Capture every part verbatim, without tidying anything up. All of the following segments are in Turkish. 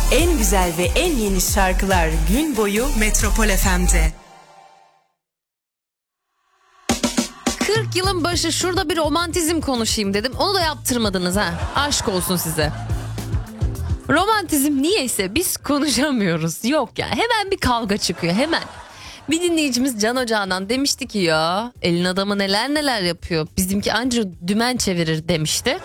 En güzel ve en yeni şarkılar gün boyu Metropol F M'de. kırk yılın başı şurada bir romantizm konuşayım dedim. Onu da yaptırmadınız ha. Aşk olsun size. Romantizm niyeyse biz konuşamıyoruz. Yok ya, hemen bir kavga çıkıyor hemen. Bir dinleyicimiz Can Ocağı'ndan demişti ki ya elin adamı neler neler yapıyor. Bizimki anca dümen çevirir demişti.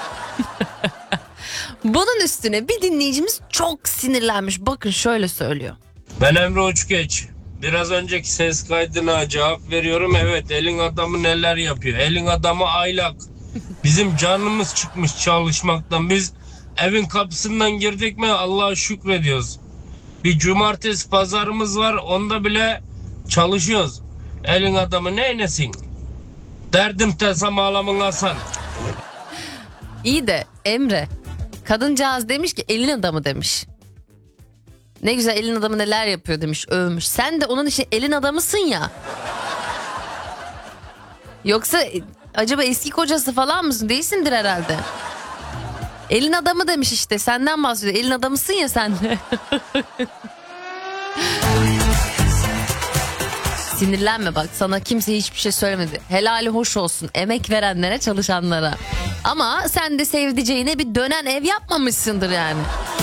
Bunun üstüne bir dinleyicimiz çok sinirlenmiş. Bakın şöyle söylüyor. Ben Emre Uçgeç. Biraz önceki ses kaydına cevap veriyorum. Evet, elin adamı neler yapıyor. Elin adamı aylak. Bizim canımız çıkmış çalışmaktan. Biz evin kapısından girdik mi Allah'a şükrediyoruz. Bir cumartesi pazarımız var. Onda bile çalışıyoruz. Elin adamı neynesin? Derdim tesam ağlamın Hasan. İyi de Emre, kadıncağız demiş ki elin adamı demiş. Ne güzel elin adamı neler yapıyor demiş, övmüş. Sen de onun için elin adamısın ya. Yoksa acaba eski kocası falan mısın? Değilsindir herhalde. Elin adamı demiş işte, senden bahsediyor. Elin adamısın ya sen de. Sinirlenme bak, sana kimse hiçbir şey söylemedi. Helali hoş olsun emek verenlere, çalışanlara. Ama sen de sevdiceğine bir dönen ev yapmamışsındır yani.